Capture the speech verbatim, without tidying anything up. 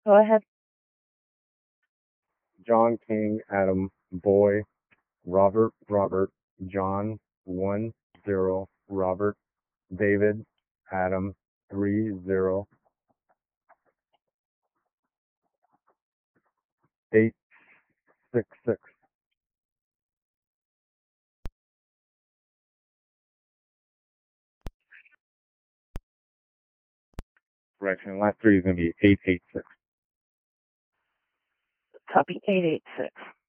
Go ahead. John King, Adam, Boy, Robert, Robert, John, one, zero, Robert, David, Adam, three, zero, eight, six, six. Correction, last three is going to be eight, eight, six. Copy eight eight six.